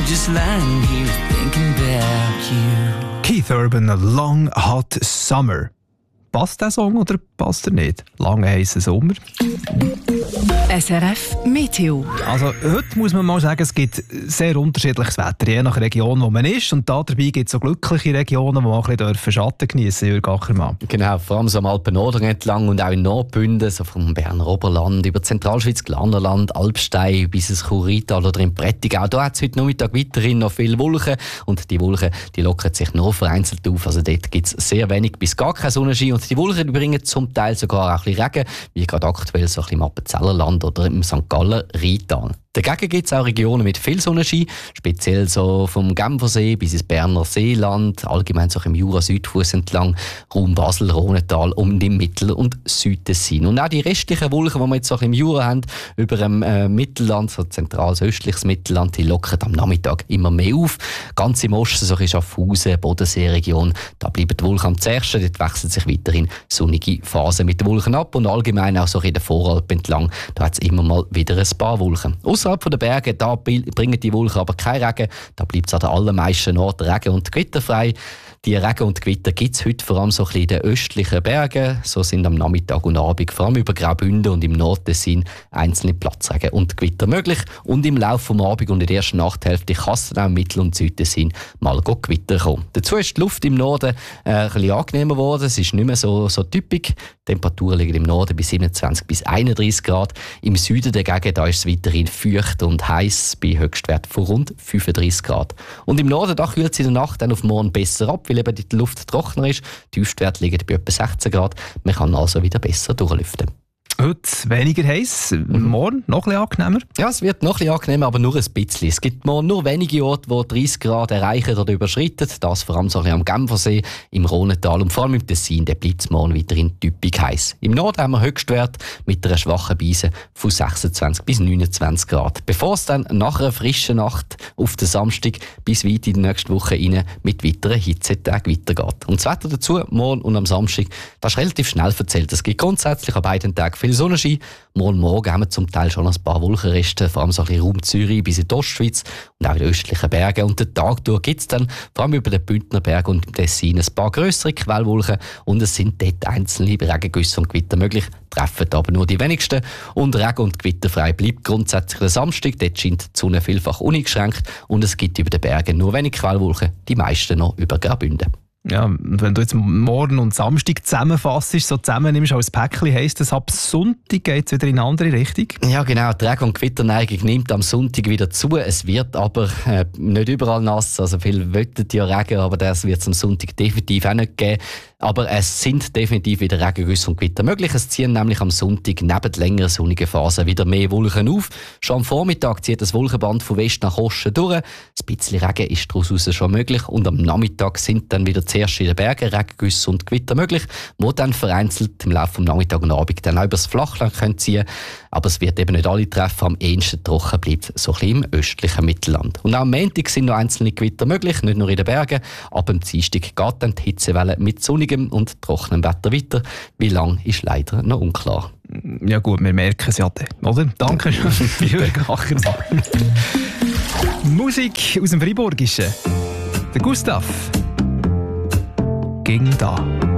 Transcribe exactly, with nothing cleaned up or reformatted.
just lying here thinking about you. Keith Urban, Long Hot Summer. Passt der Song oder passt er nicht? Lange heißer Sommer. S R F Meteo. Also heute muss man mal sagen, es gibt sehr unterschiedliches Wetter, je nach Region, wo man ist. Und dabei gibt es so glückliche Regionen, wo man auch ein bisschen Schatten geniessen dürfen, Jürg Ackermann. Genau, vor allem so am Alpen-Norden entlang und auch in Nordbünden, so vom Berner Oberland über Zentralschweiz, Glarnerland, Alpstein bis ins Churrital oder im Prättigau. Da hat es heute Nachmittag weiterhin noch viele Wolken und die Wolken die lockern sich nur vereinzelt auf. Also dort gibt es sehr wenig bis gar keinen Sonnenschein und die Wolken bringen zum Teil sogar auch ein bisschen Regen, wie gerade aktuell so ein bisschen im Appenzellerland oder im Sankt Galler Rheintal. Dagegen gibt es auch Regionen mit viel Sonnenschein, speziell so vom Genfersee bis ins Berner Seeland, allgemein so im Jura-Südfuss entlang, Raum Basel, Rhonetal und im Mittel- und Südtessin. Und auch die restlichen Wolken, die wir jetzt auch im Jura haben, über dem äh, Mittelland, so zentrales östliches Mittelland, die lockern am Nachmittag immer mehr auf. Ganz im Osten, so in Schaffhausen, Bodenseeregion, da bleiben die Wolken am zärtsten, dort wechseln sich weiterhin sonnige Phasen mit den Wolken ab und allgemein auch so in der Voralpen entlang, da hat es immer mal wieder ein paar Wolken. Außerhalb von den Bergen, da bringen die Wolken aber kein Regen. Da bleibt es an den allermeisten Orten Regen- und Gewitterfrei. Die Regen und Gewitter gibt es heute vor allem so ein bisschen in den östlichen Bergen. So sind am Nachmittag und Abend vor allem über Graubünden und im Nordtessin einzelne Platzregen und Gewitter möglich. Und im Laufe des Abends und in der ersten Nachthälfte kann es dann auch im Mittel- und Südtessin mal Gewitter kommen. Dazu ist die Luft im Norden äh, ein bisschen angenehmer geworden. Es ist nicht mehr so, so typisch. Die Temperaturen liegen im Norden bei siebenundzwanzig bis einunddreißig Grad. Im Süden dagegen da ist es weiterhin feucht und heiß bei Höchstwert von rund fünfunddreißig Grad. Und im Norden da kühlt es in der Nacht dann auf morgen besser ab, weil eben die Luft trockener ist. Die Tiefstwerte liegen bei etwa sechzehn Grad. Man kann also wieder besser durchlüften. Heute weniger heiß, morgen noch ein bisschen angenehmer. Ja, es wird noch ein bisschen angenehmer, aber nur ein bisschen. Es gibt morgen nur wenige Orte, die dreißig Grad erreichen oder überschreiten. Das vor allem so ein bisschen am Genfersee, im Rhonetal und vor allem im Tessin. Der bleibt es morgen weiterhin typisch heiß. Im Norden haben wir Höchstwert mit einer schwachen Beise von sechsundzwanzig bis neunundzwanzig Grad. Bevor es dann nach einer frischen Nacht auf den Samstag bis weit in die nächste Woche rein mit weiteren Hitzetagen weitergeht. Und das Wetter dazu, morgen und am Samstag, das ist relativ schnell erzählt. Es gibt grundsätzlich an beiden Tagen viel Sonnenschein. Morgen Morgen haben wir zum Teil schon ein paar Wolkenreste, vor allem so ein bisschen Raum Zürich bis in die Ostschweiz und auch in den östlichen Bergen. Und den Tag durch gibt es dann vor allem über den Bündner Berg und im Tessin ein paar grössere Quellwolken und es sind dort einzelne Regengüsse und Gewitter möglich, treffen aber nur die wenigsten. Und Regen- und Gewitterfrei bleibt grundsätzlich der Samstag. Dort scheint die Sonne vielfach uneingeschränkt und es gibt über den Bergen nur wenig Quellwolken, die meisten noch über Graubünden. Ja, und wenn du jetzt morgen und Samstag zusammenfasst, so zusammennimmst als Päckchen, heisst das, ab Sonntag geht es wieder in eine andere Richtung? Ja genau, die Regen- und Gewitterneigung nimmt am Sonntag wieder zu. Es wird aber äh, nicht überall nass, also viele wollten ja Regen, aber das wird es am Sonntag definitiv auch nicht geben. Aber es sind definitiv wieder Regengüsse und Gewitter möglich. Es ziehen nämlich am Sonntag neben längeren sonnigen Phasen wieder mehr Wolken auf. Schon am Vormittag zieht das Wolkenband von West nach Osten durch. Ein bisschen Regen ist daraus schon möglich. Und am Nachmittag sind dann wieder zuerst in den Bergen Regengüsse und Gewitter möglich, die dann vereinzelt im Laufe des Nachmittags und Abend dann auch über das Flachland können ziehen. Aber es wird eben nicht alle treffen. Am ehesten trocken bleibt so ein bisschen im östlichen Mittelland. Und auch am Montag sind noch einzelne Gewitter möglich, nicht nur in den Bergen. Aber am Dienstag geht dann die Hitzewelle mit sonnigem und trockenem Wetter weiter. Wie lange ist leider noch unklar. Ja gut, wir merken es ja dann, oder? Danke schön, Jürg Ackermann. Musik aus dem Friburgischen. Der Gustav. Ging da.